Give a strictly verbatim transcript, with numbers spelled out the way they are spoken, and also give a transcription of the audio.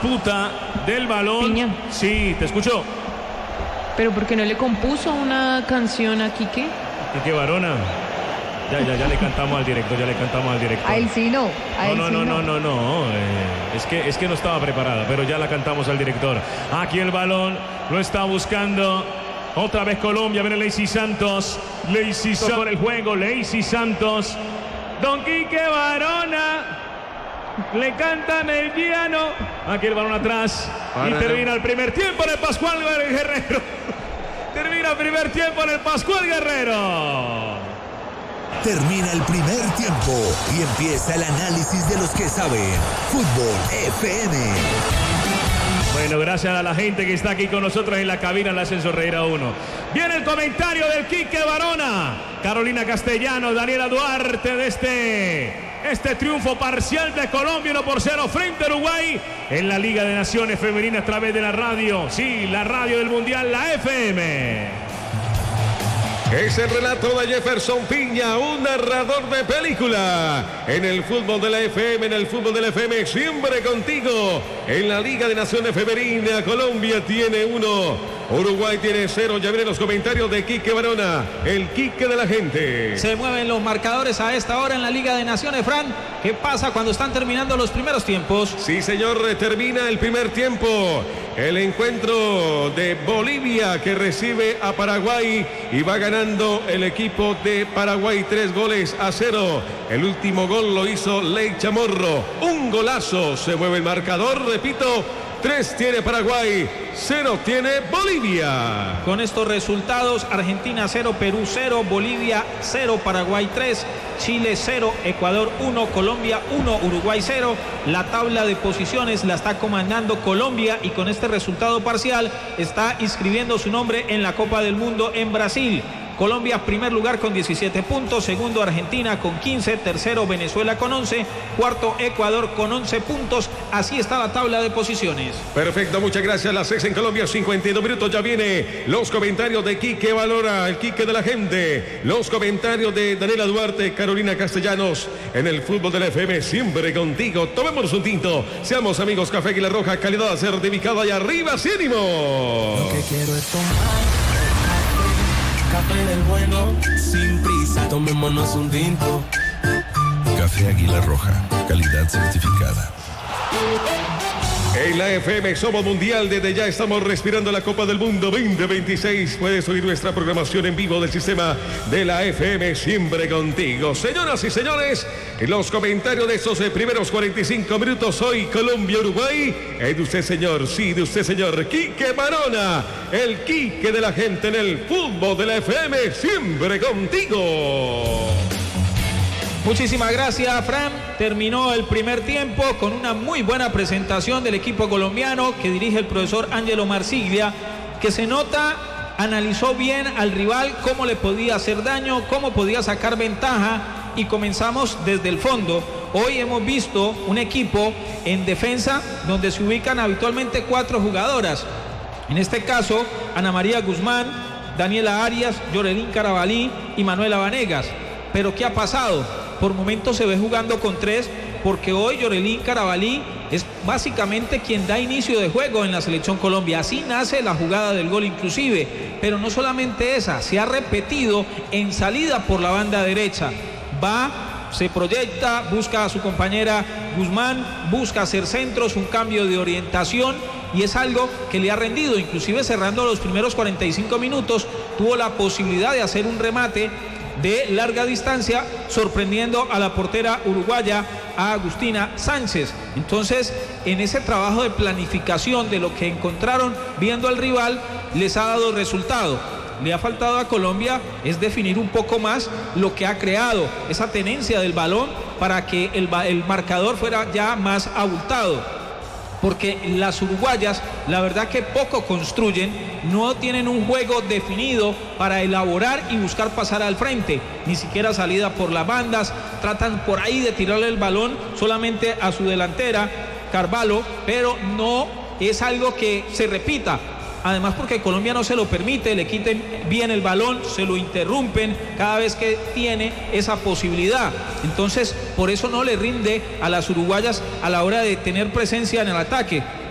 disputa del balón. Piña. Sí, te escucho. ¿Pero por qué no le compuso una canción a Quique? Quique Barona. Ya, ya, ya le cantamos al director, ya le cantamos al director. A él sí no. A No, él no, sí no, no, no, no. Eh, es que, es que no estaba preparada, pero ya la cantamos al director. Aquí el balón lo está buscando. Otra vez Colombia, viene Leisy Santos. Leisy Santos por el juego, Leisy Santos. Don Quique Barona. Le canta Mediano. Aquí el balón atrás. Para y no. termina el primer tiempo en el Pascual Guerrero. Termina el primer tiempo en el Pascual Guerrero. Termina el primer tiempo y empieza el análisis de los que saben. Fútbol F M. Bueno, gracias a la gente que está aquí con nosotros en la cabina, la Ascenso Herrera uno. Viene el comentario del Quique Barona. Carolina Castellano, Daniela Duarte de este... Este triunfo parcial de Colombia uno por cero frente a Uruguay en la Liga de Naciones Femenina a través de la radio. Sí, la radio del Mundial, la F M. Es el relato de Jefferson Piña, un narrador de película. En el fútbol de la F M, en el fútbol de la F M, siempre contigo. En la Liga de Naciones Femenina, Colombia tiene uno. Uruguay tiene cero. Ya vienen los comentarios de Quique Barona, el Quique de la gente. Se mueven los marcadores a esta hora en la Liga de Naciones, Fran. ¿Qué pasa cuando están terminando los primeros tiempos? Sí, señor, termina el primer tiempo. El encuentro de Bolivia que recibe a Paraguay y va ganando el equipo de Paraguay tres goles a cero. El último gol lo hizo Ley Chamorro. Un golazo. Se mueve el marcador, repito. Tres tiene Paraguay, cero tiene Bolivia. Con estos resultados, Argentina cero, Perú cero, Bolivia cero, Paraguay tres, Chile cero, Ecuador uno, Colombia uno, Uruguay cero. La tabla de posiciones la está comandando Colombia y con este resultado parcial está inscribiendo su nombre en la Copa del Mundo en Brasil. Colombia primer lugar con diecisiete puntos, segundo Argentina con quince, tercero Venezuela con once, cuarto Ecuador con once puntos. Así está la tabla de posiciones. Perfecto, muchas gracias. Las seis en Colombia, cincuenta y dos minutos. Ya viene los comentarios de Quique Valora, el Quique de la gente. Los comentarios de Daniela Duarte, Carolina Castellanos. En el fútbol de la F M, siempre contigo. Tomemos un tinto. Seamos amigos, Café Águila Roja, calidad certificada y arriba, ¡sí, ánimo! Lo que quiero es tomar café del bueno, sin prisa, tomémonos un tinto. Café Águila Roja, calidad certificada. En la F M somos mundial, desde ya estamos respirando la Copa del Mundo veinte veintiséis. Puedes oír nuestra programación en vivo del sistema de la F M, siempre contigo. Señoras y señores, en los comentarios de estos primeros cuarenta y cinco minutos, hoy Colombia-Uruguay, es de usted, señor, sí, de usted, señor, Quique Barona, el Quique de la gente en el fútbol de la F M, siempre contigo. Muchísimas gracias, Fran. Terminó el primer tiempo con una muy buena presentación del equipo colombiano que dirige el profesor Ángelo Marsiglia, que se nota, analizó bien al rival, cómo le podía hacer daño, cómo podía sacar ventaja, y comenzamos desde el fondo. Hoy hemos visto un equipo en defensa donde se ubican habitualmente cuatro jugadoras. En este caso, Ana María Guzmán, Daniela Arias, Yorelín Carabalí y Manuela Vanegas. Pero ¿qué ha pasado? Por momentos se ve jugando con tres, porque hoy Yorelín Carabalí es básicamente quien da inicio de juego en la Selección Colombia. Así nace la jugada del gol inclusive, pero no solamente esa, se ha repetido en salida por la banda derecha. Va, se proyecta, busca a su compañera Guzmán, busca hacer centros, un cambio de orientación, y es algo que le ha rendido. Inclusive cerrando los primeros cuarenta y cinco minutos, tuvo la posibilidad de hacer un remate de larga distancia, sorprendiendo a la portera uruguaya, a Agustina Sánchez. Entonces, en ese trabajo de planificación de lo que encontraron viendo al rival, les ha dado resultado. Le ha faltado a Colombia es definir un poco más lo que ha creado, esa tenencia del balón para que el, el marcador fuera ya más abultado. Porque las uruguayas, la verdad que poco construyen, no tienen un juego definido para elaborar y buscar pasar al frente, ni siquiera salida por las bandas, tratan por ahí de tirarle el balón solamente a su delantera, Carvalho, pero no es algo que se repita. Además, porque Colombia no se lo permite, le quiten bien el balón, se lo interrumpen cada vez que tiene esa posibilidad. Entonces, por eso no le rinde a las uruguayas a la hora de tener presencia en el ataque.